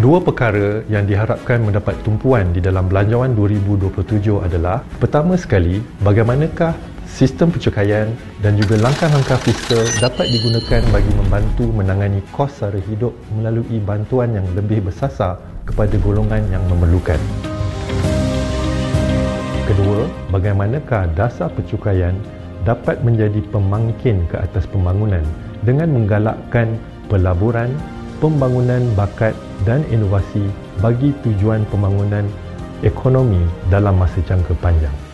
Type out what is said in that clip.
Dua perkara yang diharapkan mendapat tumpuan di dalam Belanjawan 2027 adalah, pertama sekali, bagaimanakah sistem pencukaian dan juga langkah-langkah fiskal dapat digunakan bagi membantu menangani kos sara hidup melalui bantuan yang lebih bersasar kepada golongan yang memerlukan. Kedua, bagaimanakah dasar pencukaian dapat menjadi pemangkin ke atas pembangunan dengan menggalakkan pelaburan, pembangunan bakat dan inovasi bagi tujuan pembangunan ekonomi dalam masa jangka panjang.